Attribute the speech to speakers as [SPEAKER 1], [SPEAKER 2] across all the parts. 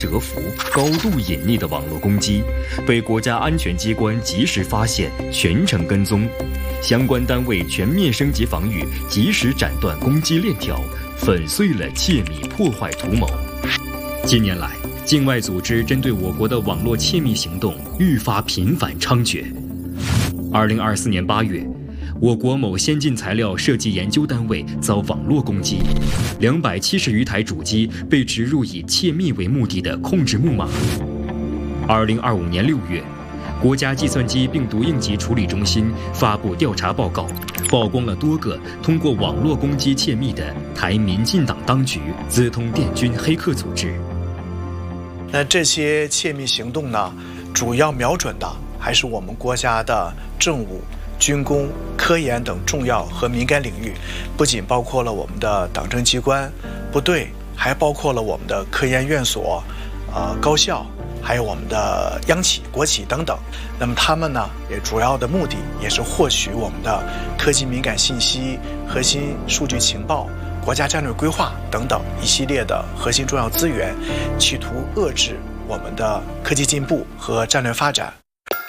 [SPEAKER 1] 蛰伏、高度隐匿的网络攻击，被国家安全机关及时发现，全程跟踪，相关单位全面升级防御，及时斩断攻击链条，粉碎了窃密破坏图谋。近年来，境外组织针对我国的网络窃密行动愈发频繁猖獗。2024年8月，我国某先进材料设计研究单位遭网络攻击，270余台主机被植入以窃密为目的的控制木马。2025年6月，国家计算机病毒应急处理中心发布调查报告，曝光了多个通过网络攻击窃密的台民进党当局资通电军黑客组织。
[SPEAKER 2] 那这些窃密行动呢，主要瞄准的还是我们国家的政务、军工、科研等重要和敏感领域，不仅包括了我们的党政机关、部队，还包括了我们的科研院所、高校，还有我们的央企、国企等等。那么他们呢，也主要的目的也是获取我们的科技敏感信息、核心数据情报、国家战略规划等等一系列的核心重要资源，企图遏制我们的科技进步和战略发展。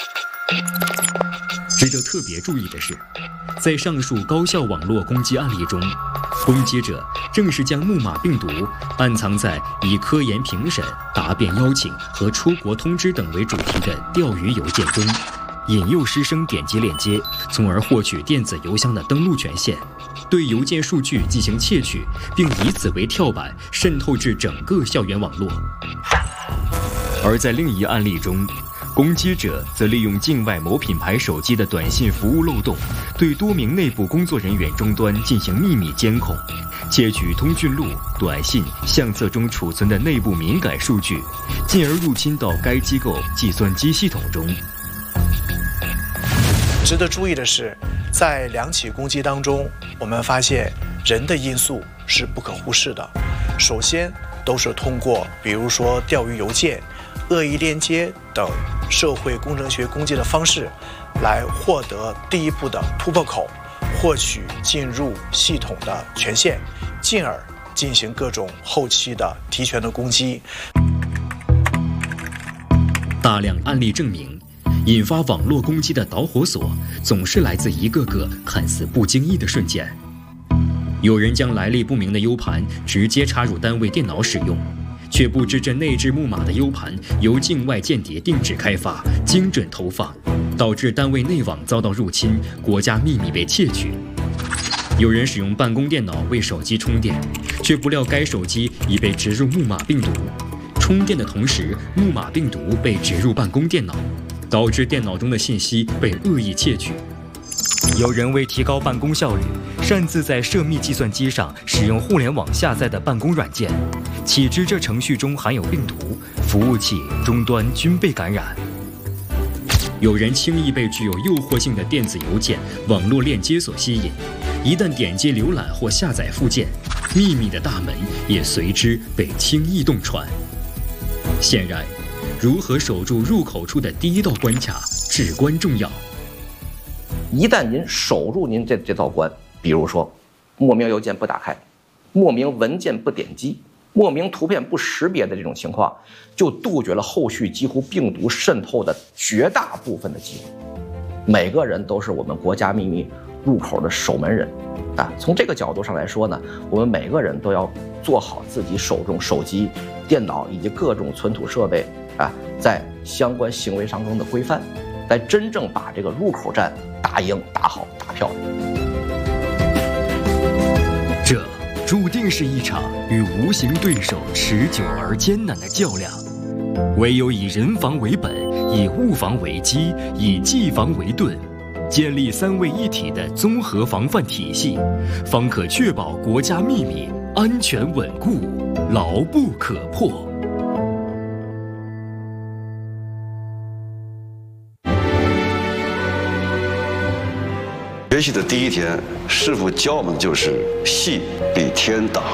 [SPEAKER 1] 值得特别注意的是，在上述高校网络攻击案例中，攻击者正是将木马病毒暗藏在以科研评审、答辩邀请和出国通知等为主题的钓鱼邮件中，引诱师生点击链接，从而获取电子邮箱的登录权限，对邮件数据进行窃取，并以此为跳板渗透至整个校园网络。而在另一案例中，攻击者则利用境外某品牌手机的短信服务漏洞，对多名内部工作人员终端进行秘密监控，窃取通讯录、短信、相册中储存的内部敏感数据，进而入侵到该机构计算机系统中。
[SPEAKER 2] 值得注意的是，在2起攻击当中，我们发现人的因素是不可忽视的。首先，都是通过比如说钓鱼邮件、恶意链接等社会工程学攻击的方式，来获得第一步的突破口，获取进入系统的权限，进而进行各种后期的提权的攻击。
[SPEAKER 1] 大量案例证明，引发网络攻击的导火索总是来自一个个看似不经意的瞬间。有人将来历不明的 U 盘直接插入单位电脑使用，却不知这内置木马的 U 盘由境外间谍定制开发，精准投放，导致单位内网遭到入侵，国家秘密被窃取。有人使用办公电脑为手机充电，却不料该手机已被植入木马病毒，充电的同时，木马病毒被植入办公电脑，导致电脑中的信息被恶意窃取。有人为提高办公效率，擅自在涉密计算机上使用互联网下载的办公软件，岂知这程序中含有病毒，服务器、终端均被感染。有人轻易被具有诱惑性的电子邮件、网络链接所吸引，一旦点击浏览或下载附件，秘密的大门也随之被轻易洞穿。显然，如何守住入口处的第一道关卡至关重要。
[SPEAKER 3] 一旦您守住您这道关，比如说莫名邮件不打开，莫名文件不点击，莫名图片不识别的这种情况，就杜绝了后续几乎病毒渗透的绝大部分的机会。每个人都是我们国家秘密入口的守门人啊！从这个角度上来说呢，我们每个人都要做好自己手中手机、电脑以及各种存储设备啊，在相关行为当中的规范，来真正把这个入口战打赢、打好、打漂亮。
[SPEAKER 1] 这注定是一场与无形对手持久而艰难的较量，唯有以人防为本，以物防为基，以技防为盾，建立3位一体的综合防范体系，方可确保国家秘密安全稳固、牢不可破。
[SPEAKER 4] 学习的第一天，师傅教我们就是戏比天大。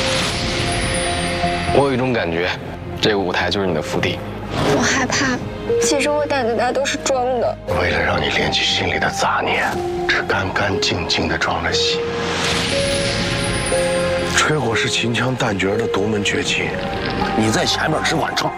[SPEAKER 5] 我有一种感觉，这个舞台就是你的福地。
[SPEAKER 6] 我害怕，其实我胆子大都是装的。
[SPEAKER 7] 为了让你练起心里的杂念，只干干净净的装了戏。追吹火是秦腔旦角的独门绝技，
[SPEAKER 8] 你在前面只管唱，